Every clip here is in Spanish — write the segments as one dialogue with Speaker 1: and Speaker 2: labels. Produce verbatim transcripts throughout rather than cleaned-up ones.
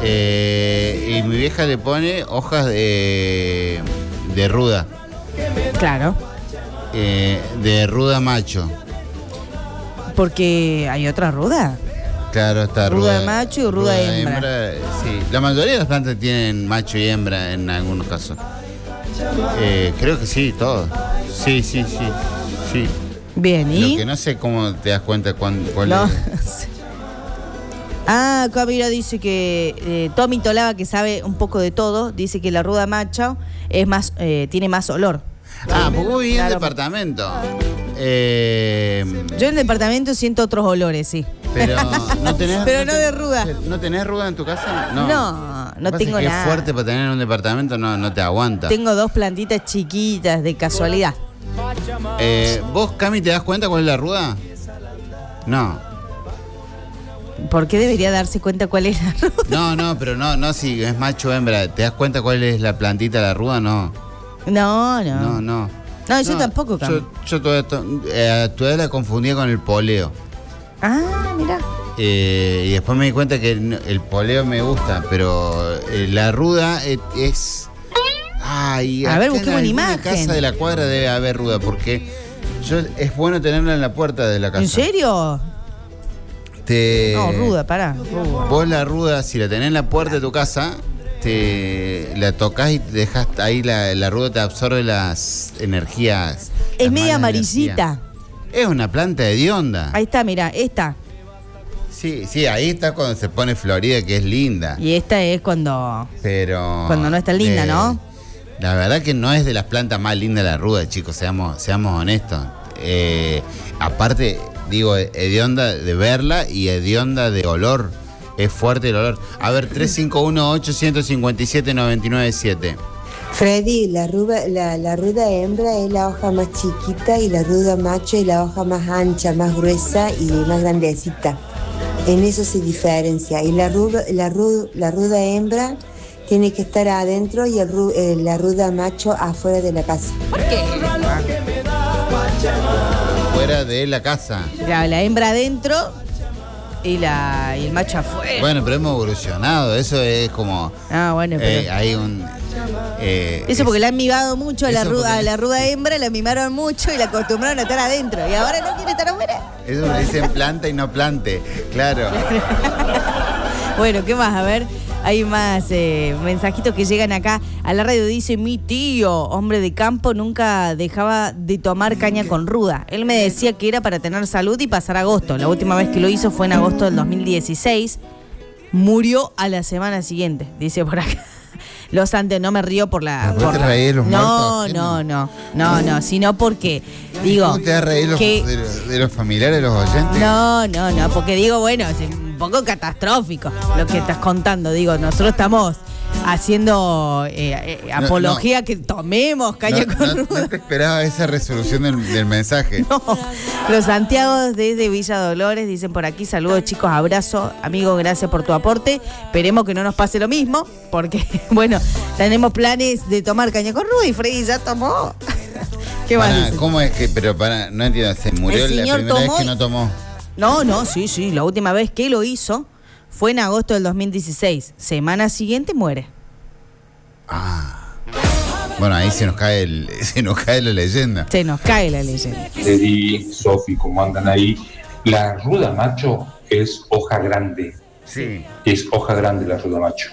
Speaker 1: Eh, y mi vieja le pone hojas de, de ruda.
Speaker 2: Claro.
Speaker 1: Eh, de ruda macho.
Speaker 2: Porque hay otra ruda.
Speaker 1: Claro, está
Speaker 2: ruda.
Speaker 1: Ruda
Speaker 2: de macho y ruda, ruda de hembra. hembra.
Speaker 1: Sí, la mayoría de las plantas tienen macho y hembra en algunos casos. Eh, creo que sí, todo. Sí, sí, sí, sí.
Speaker 2: Bien, ¿y?
Speaker 1: Lo que no sé cómo te das cuenta cuál, cuál
Speaker 2: no.
Speaker 1: es.
Speaker 2: Ah, acá mira, dice que eh, Tommy Tolaba, que sabe un poco de todo, dice que la ruda macho es más, eh, tiene más olor.
Speaker 1: Ah, porque vos vivís en departamento. Eh,
Speaker 2: Yo en el departamento siento otros olores, sí.
Speaker 1: Pero no tenés.
Speaker 2: Pero no,
Speaker 1: no
Speaker 2: de ruda.
Speaker 1: ¿No tenés ruda en tu casa?
Speaker 2: No. No, no tengo
Speaker 1: que
Speaker 2: nada.
Speaker 1: Es fuerte para tener en un departamento, no, no te aguanta.
Speaker 2: Tengo dos plantitas chiquitas de casualidad.
Speaker 1: Eh, ¿Vos, Cami, te das cuenta cuál es la ruda? No.
Speaker 2: ¿Por qué debería darse cuenta cuál es la ruda?
Speaker 1: No, no, pero no, no, si es macho o hembra. ¿Te das cuenta cuál es la plantita de la ruda? No.
Speaker 2: No, no.
Speaker 1: No, no.
Speaker 2: No, yo no, tampoco, Cami.
Speaker 1: Yo, yo todavía, eh, todavía la confundía con el poleo.
Speaker 2: Ah, mira.
Speaker 1: Eh, y después me di cuenta que el poleo me gusta, pero eh, la ruda es... es ay,
Speaker 2: a ver, busquemos una imagen.
Speaker 1: En la casa de la cuadra debe haber ruda, porque yo, es bueno tenerla en la puerta de la casa.
Speaker 2: ¿En serio?
Speaker 1: Te,
Speaker 2: no, ruda, pará. Ruda.
Speaker 1: Vos la ruda, si la tenés en la puerta de tu casa, te la tocas y te dejas ahí, la, la ruda te absorbe las energías.
Speaker 2: Es
Speaker 1: las
Speaker 2: media amarillita.
Speaker 1: Es una planta hedionda.
Speaker 2: Ahí está, mira, esta.
Speaker 1: Sí, sí, ahí está cuando se pone florida, que es linda.
Speaker 2: Y esta es cuando...
Speaker 1: Pero...
Speaker 2: Cuando no está linda, eh, ¿no?
Speaker 1: La verdad que no es de las plantas más lindas la ruda, chicos, seamos, seamos honestos. Eh, aparte, digo, hedionda de verla y hedionda de olor. Es fuerte el olor. A ver, tres cinco uno, ocho cinco siete, nueve nueve siete.
Speaker 3: Freddy, la ruda, la, la ruda hembra es la hoja más chiquita y la ruda macho es la hoja más ancha, más gruesa y más grandecita. En eso se diferencia. Y la ruda, la ruda, la ruda hembra tiene que estar adentro y el, eh, la ruda macho afuera de la casa.
Speaker 2: ¿Por qué?
Speaker 1: Fuera de la casa.
Speaker 2: La, la hembra adentro y, la, y el macho afuera.
Speaker 1: Bueno, pero hemos evolucionado. Eso es como...
Speaker 2: Ah, bueno, pero...
Speaker 1: Eh, hay un...
Speaker 2: Eh, eso porque es, la han mimado mucho a la, ruda, a la ruda hembra, la mimaron mucho y la acostumbraron a estar adentro. Y ahora no quiere estar afuera.
Speaker 1: Eso le dicen planta y no plante, claro.
Speaker 2: Bueno, ¿qué más? A ver, hay más eh, mensajitos que llegan acá a la radio. Dice, mi tío, hombre de campo, nunca dejaba de tomar caña con ruda. Él me decía que era para tener salud y pasar agosto. La última vez que lo hizo fue en agosto del dos mil dieciséis. Murió a la semana siguiente, dice por acá. Los antes, no me río por la...
Speaker 1: ¿Por la
Speaker 2: reír
Speaker 1: los
Speaker 2: no,
Speaker 1: muertos?
Speaker 2: no, no, no, no, sino porque, digo...
Speaker 1: ¿Cómo te vas a reír los,
Speaker 2: que,
Speaker 1: de, los, de los familiares de los oyentes?
Speaker 2: No, no, no, porque digo, bueno, es un poco catastrófico lo que estás contando. Digo, nosotros estamos haciendo eh, eh, apología no, no. que tomemos caña
Speaker 1: no,
Speaker 2: con
Speaker 1: no,
Speaker 2: ruda.
Speaker 1: No te esperaba esa resolución del, del mensaje.
Speaker 2: No, los Santiagos desde Villa Dolores dicen por aquí, saludos chicos, abrazo, amigo, gracias por tu aporte. Esperemos que no nos pase lo mismo, porque, bueno, tenemos planes de tomar caña con ruda y Freddy ya tomó. ¿Qué
Speaker 1: para,
Speaker 2: más dice?
Speaker 1: ¿Cómo es que, pero para, no entiendo, se murió la primera tomó, vez que no tomó?
Speaker 2: No, no, sí, sí, la última vez que lo hizo fue en agosto del dos mil dieciséis. Semana siguiente muere.
Speaker 1: Ah. Bueno, ahí se nos cae el, se nos cae la leyenda.
Speaker 2: Se nos cae la leyenda.
Speaker 4: Eddie, Sofi, ¿cómo andan ahí? La ruda macho es hoja grande.
Speaker 1: Sí.
Speaker 4: Es hoja grande la ruda macho.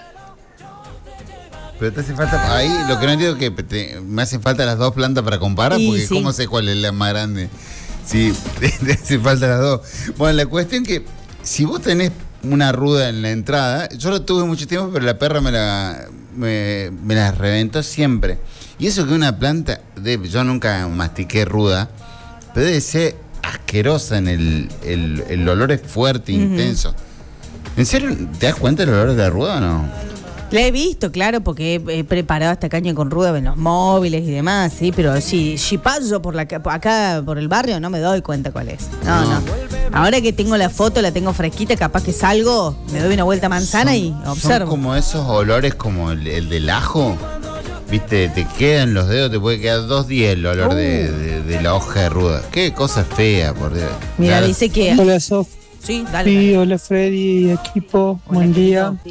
Speaker 1: Pero te hace falta, ahí lo que no entiendo es que te, me hacen falta las dos plantas para comparar, y porque sí. ¿Cómo sé cuál es la más grande? Sí, te hace falta las dos. Bueno, la cuestión que si vos tenés una ruda en la entrada, yo lo tuve mucho tiempo, pero la perra me la, me, me la reventó siempre. Y eso que una planta, de, yo nunca mastiqué ruda, pero debe ser asquerosa en el, el, el olor es fuerte, uh-huh. intenso. ¿En serio te das cuenta del olor de la ruda o no?
Speaker 2: La he visto, claro, porque he, he preparado esta caña con ruda en los móviles y demás, sí, pero si, si paso por la, acá por el barrio no me doy cuenta cuál es. No, no, no. Ahora que tengo la foto, la tengo fresquita, capaz que salgo, me doy una vuelta a manzana son, y observo.
Speaker 1: Son como esos olores como el, el del ajo, viste, te quedan los dedos, te puede quedar dos días el olor uh. de, de, de la hoja de ruda. Qué cosa fea, por Dios.
Speaker 2: Mira,
Speaker 1: claro.
Speaker 2: Dice que...
Speaker 5: Hola, Sof.
Speaker 2: Sí, dale.
Speaker 5: Sí, hola, Freddy, equipo, hola, buen día.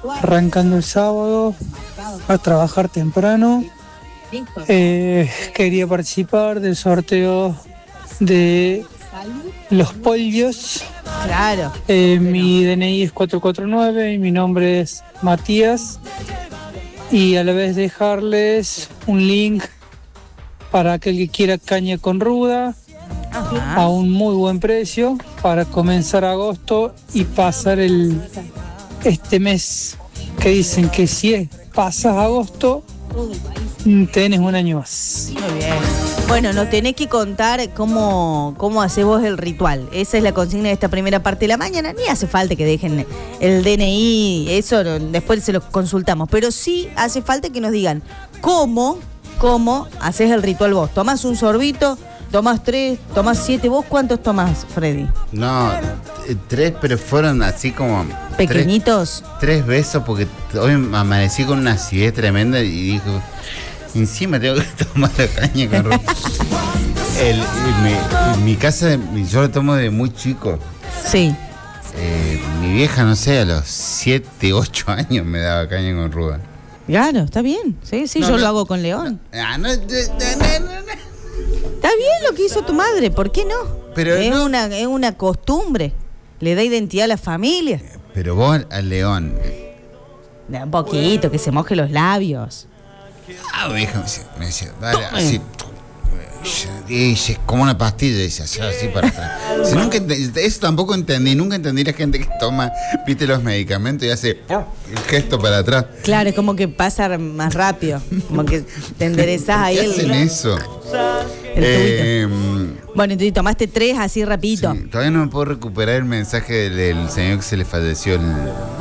Speaker 5: arrancando el sábado a trabajar temprano. Eh, quería participar del sorteo de los pollos.
Speaker 2: Claro.
Speaker 5: Eh, mi D N I es cuatro cuatro nueve y mi nombre es Matías. Y a la vez dejarles un link para aquel que quiera caña con ruda. Ajá. A un muy buen precio para comenzar agosto y pasar el este mes que dicen que si pasas agosto tenés un año más.
Speaker 2: Muy bien. Bueno, nos tenés que contar cómo, cómo hacés vos el ritual. Esa es la consigna de esta primera parte de la mañana. Ni hace falta que dejen el D N I, eso después se lo consultamos. Pero sí hace falta que nos digan cómo, cómo haces el ritual vos. Tomás un sorbito, tomás tres, tomás siete. ¿Vos cuántos tomás, Freddy?
Speaker 1: No, tres, pero fueron así como...
Speaker 2: ¿Pequeñitos?
Speaker 1: Tres, tres besos, porque hoy amanecí con una acidez tremenda y dijo... Encima tengo que tomar la caña con ruda. el, mi, mi casa, yo lo tomo de muy chico.
Speaker 2: Sí.
Speaker 1: Eh, mi vieja, no sé, a los siete, ocho años me daba caña con ruda.
Speaker 2: Claro, está bien. Sí, sí, no, yo no, lo hago con León.
Speaker 1: No, no, no, no, no.
Speaker 2: Está bien lo que hizo tu madre, ¿por qué no?
Speaker 1: Pero
Speaker 2: es,
Speaker 1: no.
Speaker 2: una, es una costumbre. Le da identidad a la familia.
Speaker 1: Pero vos al León.
Speaker 2: Da un poquito, que se moje los labios.
Speaker 1: Ah, vieja, me decía, me decía dale, así. Y es como una pastilla, dice, así, así para atrás. Si nunca entendí, eso tampoco entendí, nunca entendí la gente que toma, viste, los medicamentos y hace el gesto para atrás.
Speaker 2: Claro, es como que pasa más rápido, como que te enderezás ahí.
Speaker 1: ¿Qué hacen
Speaker 2: el,
Speaker 1: eso?
Speaker 2: El eh, bueno, entonces tomaste tres así rapidito.
Speaker 1: Sí, todavía no me puedo recuperar el mensaje del, del señor que se le falleció el...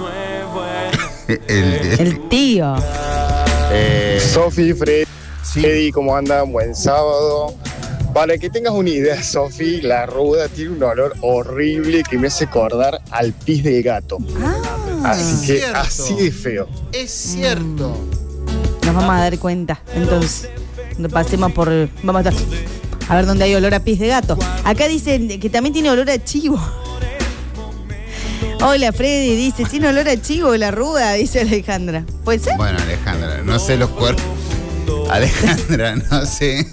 Speaker 2: el, el, el tío.
Speaker 6: Eh, Sofi, Freddy, sí. ¿Cómo andan? Buen sábado. Para que tengas una idea, Sofi, la ruda tiene un olor horrible que me hace acordar al pis de gato. Ah, así que cierto. Así de feo.
Speaker 1: Es cierto.
Speaker 2: Nos vamos a dar cuenta. Entonces, pasemos por... Vamos a, a ver dónde hay olor a pis de gato. Acá dicen que también tiene olor a chivo. Hola, Freddy, dice, tiene olor a chivo la ruda, dice Alejandra. ¿Puede ser?
Speaker 1: Bueno, Alejandra, no sé los cuerpos. Alejandra, no sé.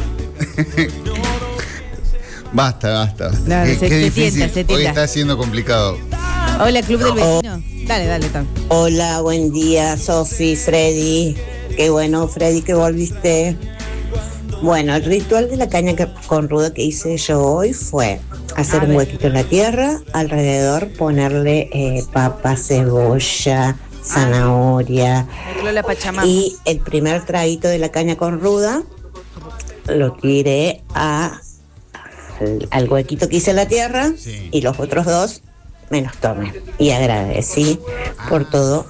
Speaker 1: Basta, basta.
Speaker 2: No,
Speaker 1: qué,
Speaker 2: se,
Speaker 1: qué
Speaker 2: se
Speaker 1: difícil.
Speaker 2: Tienta, se tienta.
Speaker 1: Hoy está siendo complicado.
Speaker 2: Hola, Club del Vecino. Dale, dale, Tom.
Speaker 7: Hola, buen día, Sofi, Freddy. Qué bueno, Freddy, que volviste. Bueno, el ritual de la caña con ruda que hice yo hoy fue hacer un huequito en la tierra, alrededor ponerle eh, papa, cebolla, zanahoria. Y el primer traguito de la caña con ruda lo tiré a, al, al huequito que hice en la tierra, sí. Y los otros dos me los tomé. Y agradecí ah. por todo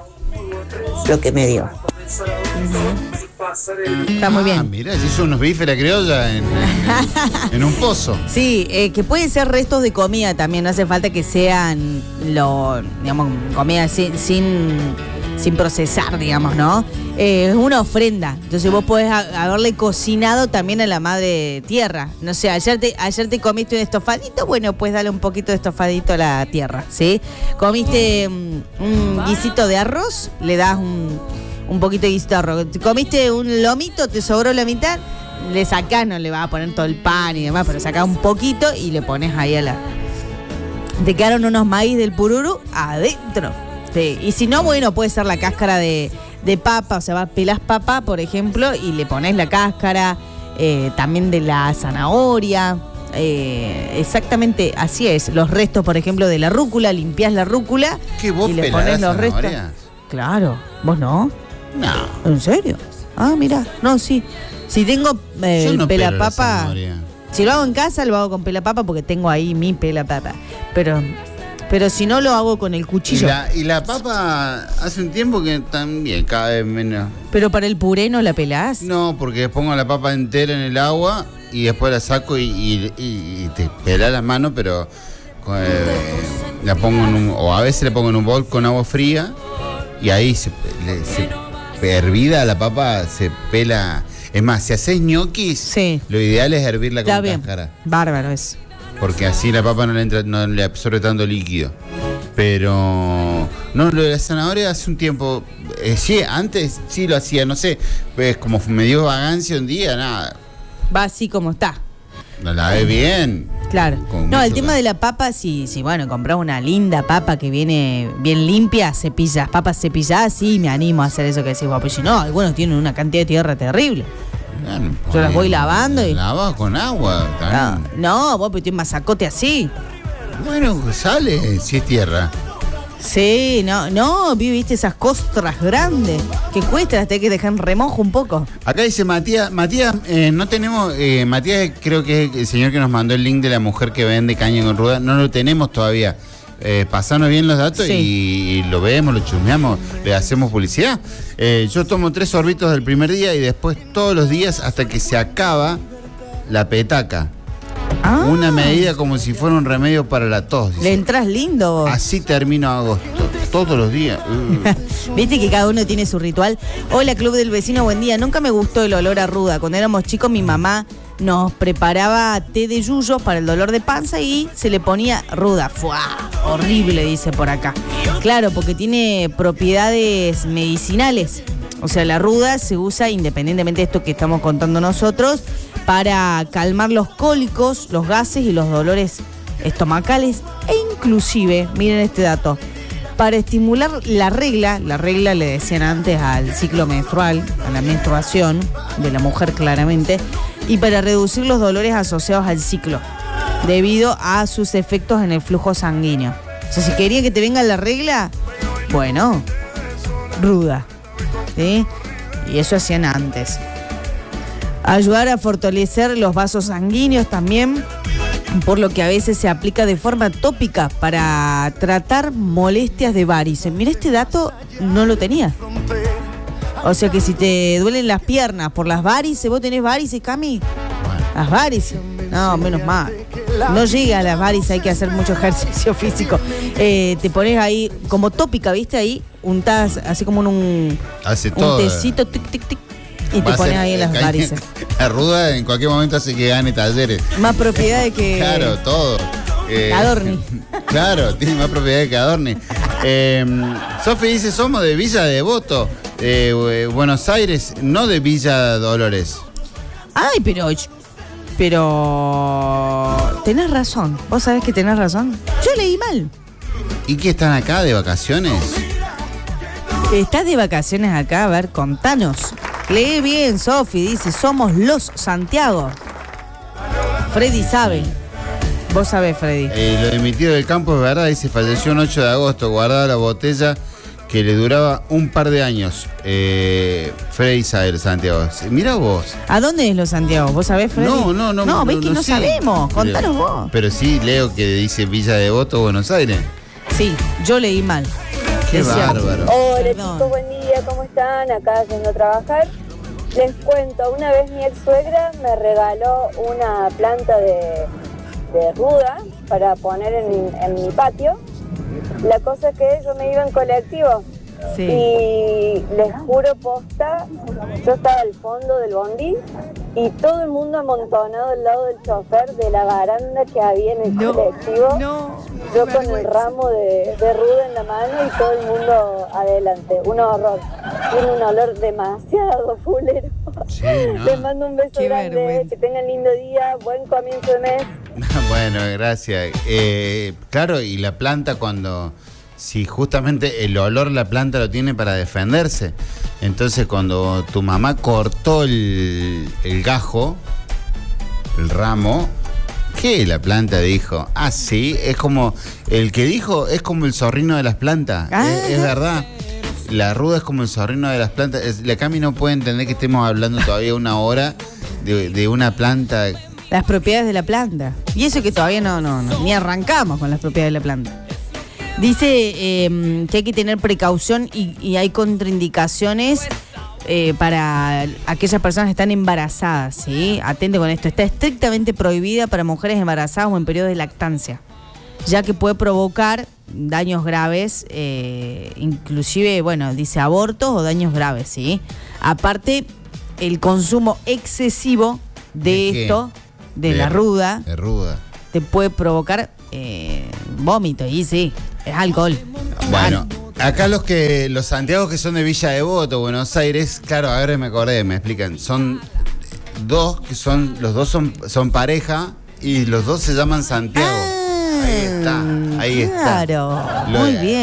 Speaker 7: lo que me dio.
Speaker 2: Uh-huh. Está muy bien.
Speaker 1: Ah, mira, se hizo unos bifes la criolla en, en, en un pozo.
Speaker 2: Sí, eh, que pueden ser restos de comida también, no hace falta que sean lo, digamos, comida sin, sin, sin procesar, digamos, ¿no? Eh, es una ofrenda. Entonces vos podés a, haberle cocinado también a la madre tierra. No sé, ayer te, ayer te comiste un estofadito, bueno, pues dale un poquito de estofadito a la tierra, ¿sí? Comiste um, un guisito de arroz, le das un. Un poquito de guisito de arroz. Comiste un lomito, te sobró la mitad, le sacás, no le vas a poner todo el pan y demás, pero sacás un poquito y le pones ahí a la... Te quedaron unos maíz del pururu adentro. Sí. Y si no, bueno, puede ser la cáscara de, de papa, o sea, pelás papa, por ejemplo, y le pones la cáscara, eh, también de la zanahoria. Eh, exactamente así es. Los restos, por ejemplo, de la rúcula, limpiás la rúcula
Speaker 1: ¿Qué, vos
Speaker 2: y le pones los restos. Claro, ¿vos no?
Speaker 1: No.
Speaker 2: ¿En serio? Ah, mira, no, sí. Si tengo eh, el no pelapapa, si lo hago en casa, lo hago con pelapapa porque tengo ahí mi pelapapa. Pero, pero si no, lo hago con el cuchillo.
Speaker 1: Y la, y la papa hace un tiempo que también cada vez menos.
Speaker 2: ¿Pero para el puré no la pelás?
Speaker 1: No, porque pongo la papa entera en el agua y después la saco y, y, y, y te pelás la mano, pero eh, la pongo en un, o a veces la pongo en un bol con agua fría y ahí se, le, se hervida la papa se pela. Es más, si haces ñoquis, sí. Lo ideal es hervirla con cáscara.
Speaker 2: Bárbaro eso.
Speaker 1: Porque así la papa no le entra, no le absorbe tanto líquido. Pero no, lo de la zanahoria hace un tiempo, eh, sí, antes sí lo hacía, no sé, pues como me dio vagancia un día, nada.
Speaker 2: Va así como está.
Speaker 1: La lavé bien.
Speaker 2: Claro. No, el tema de la papa, si, si bueno, compras una linda papa que viene bien limpia, cepillas, papas cepilladas, sí, me animo a hacer eso que decís vos. Pero si no, algunos tienen una cantidad de tierra terrible. Bueno, yo las voy lavando y...
Speaker 1: Lava con agua.
Speaker 2: No, no, vos pero tiene un masacote así.
Speaker 1: Bueno, sale si es tierra.
Speaker 2: Sí, no, no, viste esas costras grandes que cuesta, las tenés que dejar en remojo un poco.
Speaker 1: Acá dice Matías, Matías, eh, no tenemos, eh, Matías creo que es el señor que nos mandó el link de la mujer que vende caña con ruda, no lo tenemos todavía. Eh, pasanos bien los datos, sí. y, y lo vemos, lo chusmeamos, le hacemos publicidad. Eh, yo tomo tres sorbitos del primer día y después todos los días hasta que se acaba la petaca. Ah. Una medida como si fuera un remedio para la tos. Dice.
Speaker 2: Le entras lindo vos.
Speaker 1: Así termino agosto, todos los días. Uh.
Speaker 2: Viste que cada uno tiene su ritual. Hola, Club del Vecino, buen día. Nunca me gustó el olor a ruda. Cuando éramos chicos, mi mamá nos preparaba té de yuyos para el dolor de panza y se le ponía ruda. ¡Fua! Horrible, dice por acá. Claro, porque tiene propiedades medicinales. O sea, la ruda se usa, independientemente de esto que estamos contando nosotros, para calmar los cólicos, los gases y los dolores estomacales e inclusive, miren este dato, para estimular la regla, la regla le decían antes al ciclo menstrual, a la menstruación de la mujer claramente, y para reducir los dolores asociados al ciclo, debido a sus efectos en el flujo sanguíneo. O sea, si quería que te venga la regla, bueno, ruda, ¿sí? Y eso hacían antes. Ayudar a fortalecer los vasos sanguíneos también, por lo que a veces se aplica de forma tópica para tratar molestias de varices. Mira, este dato no lo tenía. O sea que si te duelen las piernas por las varices, ¿vos tenés varices, Cami? Las varices. No, menos mal. No llega a las varices, hay que hacer mucho ejercicio físico. Eh, te pones ahí, como tópica, ¿viste? Ahí, untás así como en un,
Speaker 1: Hace
Speaker 2: un
Speaker 1: todo.
Speaker 2: tecito, tic, tic, tic. Y te pones ahí en las varices.
Speaker 1: La ruda en cualquier momento hace que gane talleres.
Speaker 2: Más propiedad de que...
Speaker 1: Claro, todo. Eh,
Speaker 2: Adorni.
Speaker 1: Claro, tiene más propiedad que Adorni. Eh, Sofi dice, somos de Villa Devoto, eh, Buenos Aires, no de Villa Dolores.
Speaker 2: Ay, pero... Pero... Tenés razón. Vos sabés que tenés razón. Yo leí mal.
Speaker 1: ¿Y qué están acá de vacaciones?
Speaker 2: ¿Estás de vacaciones acá? A ver, contanos. Lee bien, Sofi, dice, somos los Santiago. Freddy sabe. Vos sabés, Freddy.
Speaker 1: Eh, lo de mi tío del campo es verdad, dice, falleció un ocho de agosto, guardaba la botella que le duraba un par de años. Eh, Freddy sabe, Santiago. Mira vos.
Speaker 2: ¿A dónde es los Santiago? ¿Vos sabés, Freddy?
Speaker 1: No, no, no.
Speaker 2: No, ves no, que no, no sabemos. Contanos
Speaker 1: pero,
Speaker 2: vos.
Speaker 1: Pero sí leo que dice Villa Devoto, Buenos Aires.
Speaker 2: Sí, yo leí mal.
Speaker 1: Qué Decía, bárbaro.
Speaker 8: Hola chicos, buen día, ¿cómo están? Acá yendo a trabajar. Les cuento, una vez mi ex suegra me regaló una planta de, de ruda para poner en, en mi patio. La cosa es que yo me iba en colectivo. Sí. Y les juro posta, yo estaba al fondo del bondi y todo el mundo amontonado al lado del chofer de la baranda que había en el no, colectivo. No, yo con el ramo de, de ruda en la mano y todo el mundo adelante. Un horror. Tiene un olor demasiado fulero. Sí, no. Les mando un beso Qué grande, vergüenza. Que tengan lindo día, buen comienzo de mes.
Speaker 1: Bueno, gracias. Eh, claro, y la planta cuando... Si justamente el olor la planta lo tiene para defenderse. Entonces cuando tu mamá cortó el, el gajo, el ramo, ¿qué la planta dijo? Ah, sí, es como, el que dijo es como el zorrino de las plantas. Ah. Es, es verdad. La ruda es como el zorrino de las plantas. Es, la Cami no puede entender que estemos hablando todavía una hora de, de una planta.
Speaker 2: Las propiedades de la planta. Y eso que todavía no, no, no ni arrancamos con las propiedades de la planta. Dice eh, que hay que tener precaución y, y hay contraindicaciones eh, para aquellas personas que están embarazadas, ¿sí? Atente con esto. Está estrictamente prohibida para mujeres embarazadas o en periodo de lactancia, ya que puede provocar daños graves, eh, inclusive, bueno, dice abortos o daños graves, ¿sí? Aparte, el consumo excesivo de, ¿De esto, de, de la ruda,
Speaker 1: de ruda,
Speaker 2: te puede provocar eh, vómito, y sí. Es alcohol.
Speaker 1: Bueno, acá los que los Santiago que son de Villa Devoto, Buenos Aires, claro, a ver, me acordé, me explican. Son dos que son, los dos son, son pareja y los dos se llaman Santiago.
Speaker 2: Ah,
Speaker 1: ahí está, ahí está.
Speaker 2: Claro,
Speaker 1: Lo-
Speaker 2: muy bien.